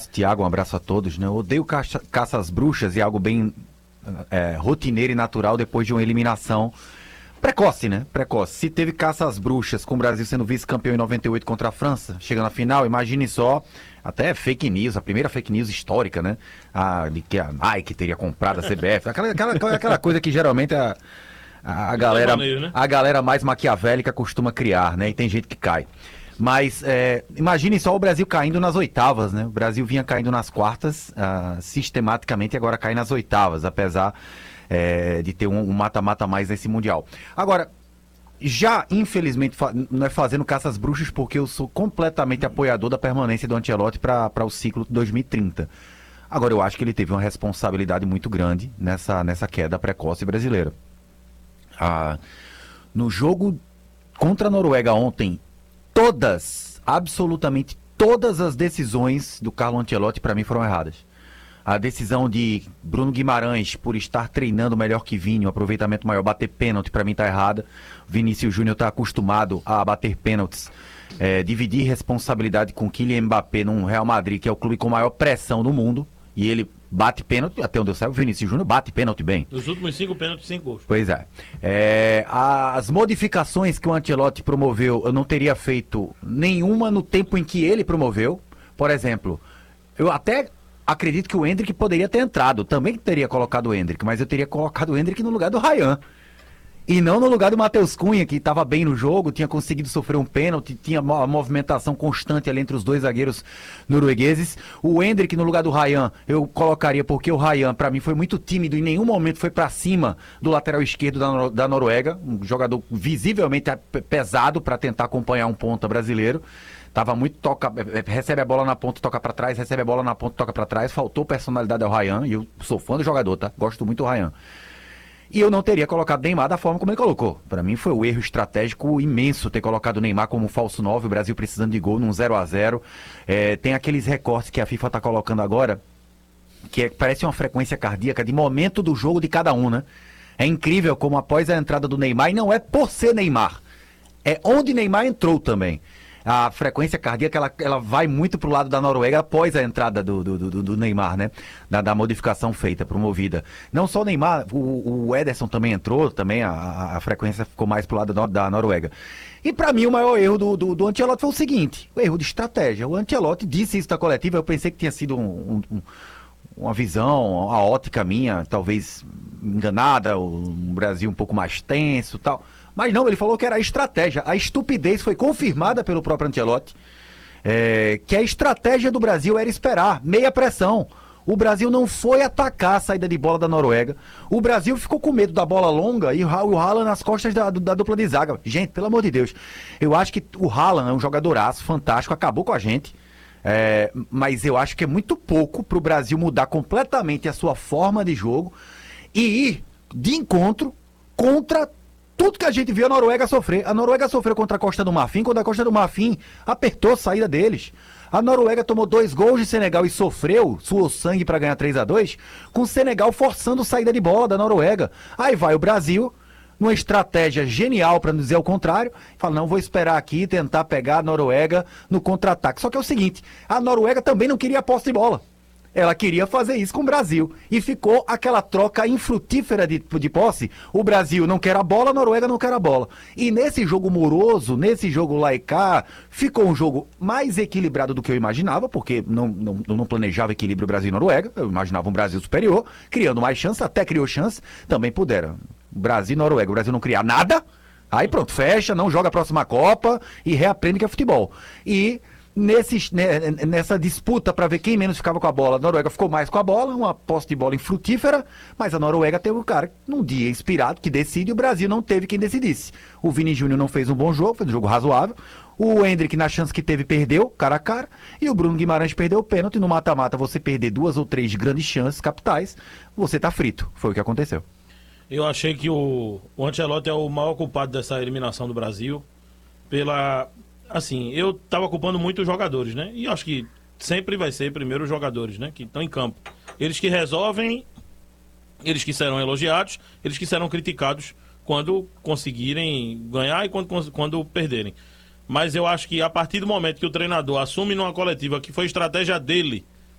Tiago, um abraço a todos, né? Eu odeio caça às bruxas e algo bem rotineiro e natural depois de uma eliminação precoce, né? Precoce. Se teve caça às bruxas com o Brasil sendo vice-campeão em 98 contra a França, chegando na final, imagine só, até fake news, a primeira fake news histórica, né? De que a Nike teria comprado a CBF, aquela coisa que geralmente a galera, né? A galera mais maquiavélica costuma criar, né? E tem gente que cai. Mas imagine só o Brasil caindo nas oitavas, né? O Brasil vinha caindo nas quartas sistematicamente e agora cai nas oitavas, apesar de ter um mata-mata mais nesse Mundial. Agora, já infelizmente, não é fazendo caça às bruxas, porque eu sou completamente apoiador da permanência do Ancelotti para o ciclo 2030. Agora, eu acho que ele teve uma responsabilidade muito grande nessa queda precoce brasileira. No jogo contra a Noruega ontem, absolutamente todas as decisões do Carlo Ancelotti para mim foram erradas. A decisão de Bruno Guimarães, por estar treinando melhor que Vini, um aproveitamento maior, bater pênalti, para mim tá errada. Vinícius Júnior tá acostumado a bater pênaltis, dividir responsabilidade com Kylian Mbappé num Real Madrid, que é o clube com maior pressão do mundo, e ele bate pênalti, até onde eu saiba, o Vinícius Júnior bate pênalti bem. Nos últimos 5 pênaltis, 5 gols. Pois as modificações que o Ancelotti promoveu, eu não teria feito nenhuma no tempo em que ele promoveu. Por exemplo, eu até acredito que o Endrick poderia ter entrado, também teria colocado o Endrick, mas eu teria colocado o Endrick no lugar do Ryan. E não no lugar do Matheus Cunha, que estava bem no jogo, tinha conseguido sofrer um pênalti, tinha uma movimentação constante ali entre os dois zagueiros noruegueses. O Endrick no lugar do Ryan, eu colocaria porque o Ryan, para mim, foi muito tímido, em nenhum momento foi para cima do lateral esquerdo da Noruega, um jogador visivelmente pesado para tentar acompanhar um ponta brasileiro. Tava muito recebe a bola na ponta, toca pra trás, recebe a bola na ponta, toca pra trás. Faltou personalidade ao Ryan, e eu sou fã do jogador, tá? Gosto muito do Ryan. E eu não teria colocado Neymar da forma como ele colocou. Pra mim foi um erro estratégico imenso ter colocado o Neymar como falso 9, o Brasil precisando de gol num 0-0. Tem aqueles recortes que a FIFA tá colocando agora, que parece uma frequência cardíaca de momento do jogo de cada um, né? É incrível como após a entrada do Neymar, e não é por ser Neymar, é onde Neymar entrou também. A frequência cardíaca, ela vai muito pro lado da Noruega após a entrada do Neymar, né? Da modificação feita, promovida. Não só o Neymar, o Ederson também entrou, também a frequência ficou mais pro lado da Noruega. E para mim o maior erro do Ancelotti foi o seguinte, o erro de estratégia. O Ancelotti disse isso na coletiva, eu pensei que tinha sido uma visão, uma ótica minha, talvez enganada, um Brasil um pouco mais tenso e tal. Mas não, ele falou que era a estratégia. A estupidez foi confirmada pelo próprio Ancelotti, que a estratégia do Brasil era esperar, meia pressão. O Brasil não foi atacar a saída de bola da Noruega. O Brasil ficou com medo da bola longa e o Haaland nas costas da dupla de zaga. Gente, pelo amor de Deus, eu acho que o Haaland é um jogadoraço fantástico, acabou com a gente. Mas eu acho que é muito pouco para o Brasil mudar completamente a sua forma de jogo e ir de encontro contra tudo que a gente viu a Noruega sofrer. A Noruega sofreu contra a Costa do Marfim, quando a Costa do Marfim apertou a saída deles. A Noruega tomou 2 gols de Senegal e suou sangue para ganhar 3-2, com o Senegal forçando saída de bola da Noruega. Aí vai o Brasil, numa estratégia genial, para não dizer o contrário, fala, não, vou esperar aqui e tentar pegar a Noruega no contra-ataque. Só que é o seguinte, a Noruega também não queria a posse de bola. Ela queria fazer isso com o Brasil. E ficou aquela troca infrutífera de posse. O Brasil não quer a bola, a Noruega não quer a bola. E nesse jogo moroso, nesse jogo lá e cá, ficou um jogo mais equilibrado do que eu imaginava, porque não planejava equilíbrio Brasil e Noruega. Eu imaginava um Brasil superior, criando mais chance, até criou chance, também puderam. Brasil e Noruega, o Brasil não criar nada, aí pronto, fecha, não joga a próxima Copa e reaprende que é futebol. E nessa disputa para ver quem menos ficava com a bola, a Noruega ficou mais com a bola, uma posse de bola infrutífera, mas a Noruega teve um cara num dia inspirado que decide, e o Brasil não teve quem decidisse. O Vini Júnior não fez um bom jogo, fez um jogo razoável. O Endrick, na chance que teve, perdeu cara a cara, e o Bruno Guimarães perdeu o pênalti. No mata-mata, você perder 2 ou 3 grandes chances capitais, você tá frito. Foi o que aconteceu. Eu achei que o Ancelotti é o maior culpado dessa eliminação do Brasil assim, eu tava culpando muito os jogadores, né? E acho que sempre vai ser primeiro os jogadores, né? Que estão em campo. Eles que resolvem, eles que serão elogiados, eles que serão criticados quando conseguirem ganhar e quando perderem. Mas eu acho que a partir do momento que o treinador assume numa coletiva que foi estratégia dele